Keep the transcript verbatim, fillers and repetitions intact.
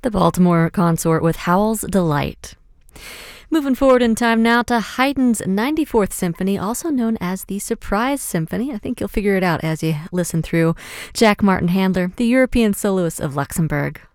the Baltimore Consort with Howl's Delight. Moving forward in time now to Haydn's ninety-fourth Symphony, also known as the Surprise Symphony. I think you'll figure it out as you listen through. Jack Martin Handler, the European soloist of Luxembourg.